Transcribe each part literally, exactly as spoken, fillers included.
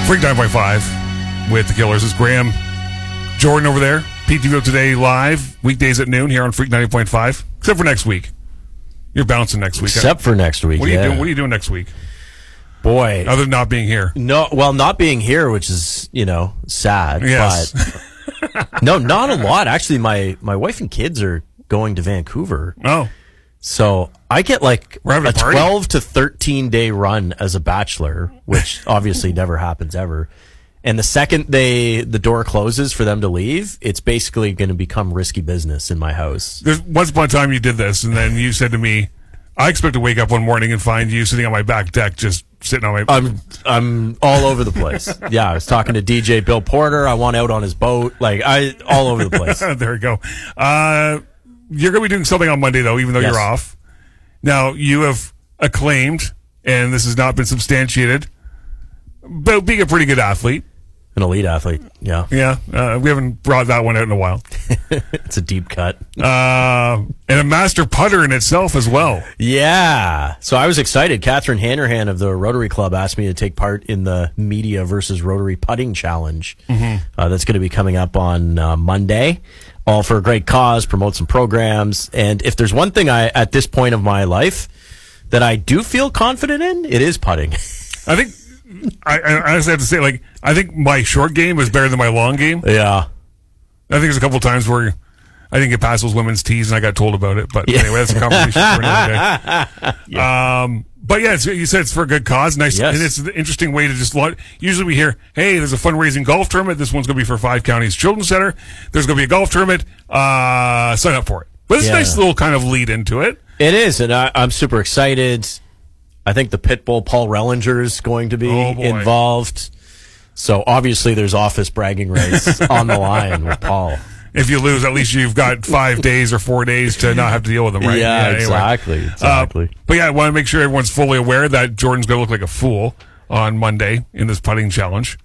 Freak nine point five with the Killers. It's Graham Jordan over there. P T V O Today live, weekdays at noon here on Freak ninety point five. Except for next week. You're bouncing next week. Except for next week, What are yeah. you doing? What are you doing next week? Boy. Other than not being here. No, well, not being here, which is, you know, sad. Yes. But no, not a lot. Actually, my, my wife and kids are going to Vancouver. Oh. So I get like We're having a a party? twelve to thirteen day run as a bachelor, which obviously never happens ever. And the second they the door closes for them to leave, it's basically going to become risky business in my house. There's, once upon a time you did this, and then you said to me, I expect to wake up one morning and find you sitting on my back deck just sitting on my... I'm I'm all over the place. Yeah, I was talking to D J Bill Porter. I want out on his boat. Like, I all over the place. There we go. Uh, you're going to be doing something on Monday, though, even though Yes. you're off. Now, you have acclaimed, and this has not been substantiated, but being a pretty good athlete. An elite athlete. Yeah. Yeah, uh, we haven't brought that one out in a while. It's a deep cut. Uh, and a master putter in itself as well. Yeah. So I was excited. Catherine Hanrahan of the Rotary Club asked me to take part in the Media versus Rotary Putting Challenge. Mm-hmm. Uh, that's going to be coming up on uh, Monday. All for a great cause, promote some programs. And if there's one thing I, at this point of my life, that I do feel confident in, it is putting. I think, I, I honestly have to say, like, I think my short game is better than my long game. Yeah. I think there's a couple of times where I didn't get past those women's tees and I got told about it. But Yeah. anyway, that's a conversation for another day. Yeah. Um, but yeah, it's, you said it's for a good cause. Nice. Yes. And it's an interesting way to just, lo- usually we hear, hey, there's a fundraising golf tournament. This one's going to be for Five Counties Children's Center. There's going to be a golf tournament. Uh, sign up for it. But it's Yeah. a nice little kind of lead into it. It is, and I, I'm super excited. I think the Pitbull Paul Rellinger is going to be Oh, boy. involved. So obviously there's office bragging rights on the line with Paul. If you lose, at least you've got five days or four days to not have to deal with them, right? Yeah, anyway. exactly. Exactly. Uh, but yeah, I want to make sure everyone's fully aware that Jordan's going to look like a fool on Monday in this putting challenge.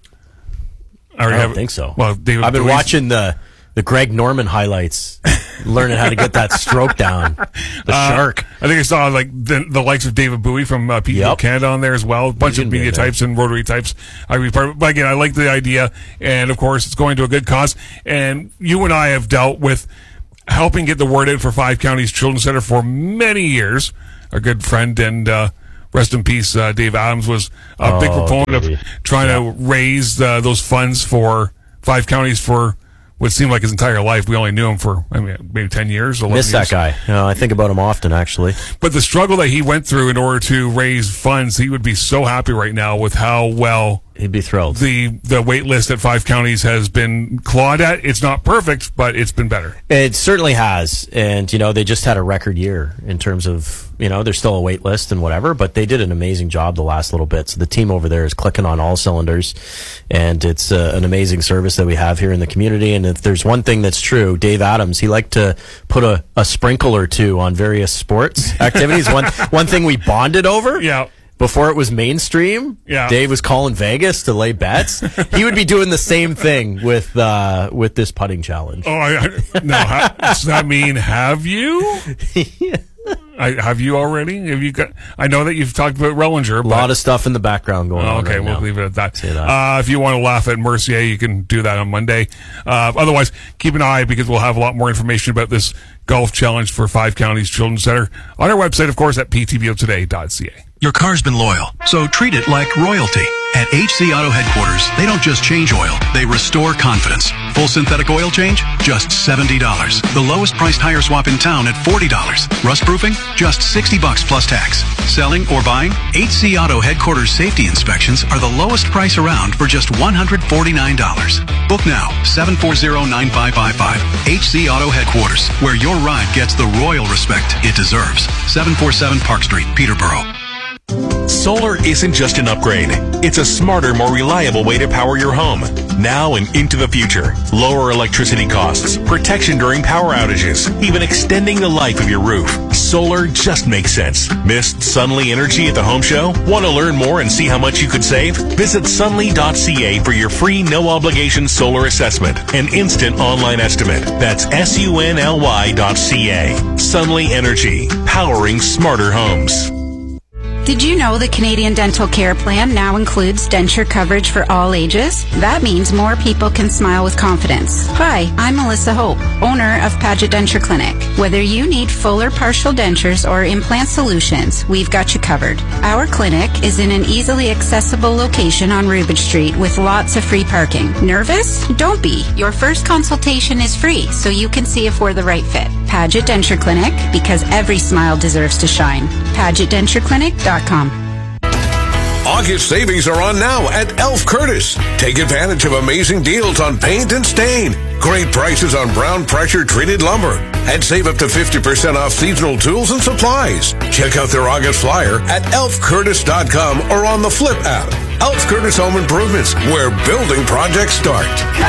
I don't have, think so. Well, David I've been Bowie's- watching the the Greg Norman highlights, learning how to get that stroke down. The Uh, shark. I think I saw like the, the likes of David Bowie from uh, P T O Yep. Canada on there as well. A bunch He's of gonna be media in there. types and rotary types. I be part of it. But again, I like the idea, and of course, it's going to a good cause. And you and I have dealt with helping get the word out for Five Counties Children's Center for many years. Our good friend and uh, rest in peace, uh, Dave Adams, was a big Oh, proponent Davey. of trying to raise uh, those funds for Five Counties for what seemed like his entire life. We only knew him for, I mean, maybe ten years, eleven Miss years. that guy. You know, I think about him often, actually. But the struggle that he went through in order to raise funds, he would be so happy right now with how well He'd be thrilled. the the wait list at Five Counties has been clawed at. It's not perfect, but it's been better. It certainly has. And, you know, they just had a record year in terms of, you know, there's still a wait list and whatever, but they did an amazing job the last little bit. So the team over there is clicking on all cylinders, and it's uh, an amazing service that we have here in the community. And if there's one thing that's true, Dave Adams, he liked to put a, a sprinkle or two on various sports activities. one, one thing we bonded over. Yeah. Before it was mainstream, Yeah. Dave was calling Vegas to lay bets. He would be doing the same thing with uh, with this putting challenge. Oh, I, I, no. Ha, does that mean have you? I, have you already? Have you got? I know that you've talked about Rellinger. A lot of stuff in the background going Oh, on. okay, right we'll now. leave it at that. Say that. Uh, if you want to laugh at Mercier, you can do that on Monday. Uh, otherwise, keep an eye because we'll have a lot more information about this golf challenge for Five Counties Children's Center on our website, of course, at p t v o today dot c a. Your car's been loyal, so treat it like royalty. At H C Auto Headquarters, they don't just change oil, they restore confidence. Full synthetic oil change? Just seventy dollars. The lowest priced tire swap in town at forty dollars. Rust proofing? Just sixty bucks plus tax. Selling or buying? H C Auto Headquarters safety inspections are the lowest price around for just one hundred forty-nine dollars. Book now, seven four zero, nine five five five. H C Auto Headquarters, where your ride gets the royal respect it deserves. seven forty-seven Park Street, Peterborough. Solar isn't just an upgrade. It's a smarter, more reliable way to power your home. Now and into the future. Lower electricity costs, protection during power outages, even extending the life of your roof. Solar just makes sense. Missed Sunly Energy at the home show? Want to learn more and see how much you could save? Visit sunly dot c a for your free no-obligation solar assessment and instant online estimate. That's S U N L Y dot C A. Sunly Energy. Powering smarter homes. Did you know the Canadian Dental Care Plan now includes denture coverage for all ages? That means more people can smile with confidence. Hi, I'm Melissa Hope, owner of Paget Denture Clinic. Whether you need full or partial dentures or implant solutions, we've got you covered. Our clinic is in an easily accessible location on Rubin Street with lots of free parking. Nervous? Don't be. Your first consultation is free, so you can see if we're the right fit. Paget Denture Clinic, because every smile deserves to shine. Paget Denture Clinic dot com. August savings are on now at Elf Curtis. Take advantage of amazing deals on paint and stain. Great prices on brown pressure treated lumber. And save up to fifty percent off seasonal tools and supplies. Check out their August flyer at elf curtis dot com or on the Flip app. Elf Curtis Home Improvements, where building projects start.